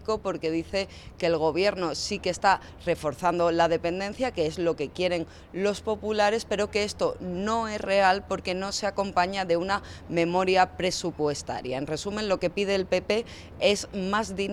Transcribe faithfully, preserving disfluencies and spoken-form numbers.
crítico porque dice que el gobierno sí que está reforzando la dependencia, que es lo que quieren los populares, pero que esto no es real porque no se acompaña de una memoria presupuestaria. En resumen, lo que pide el P P es más dinero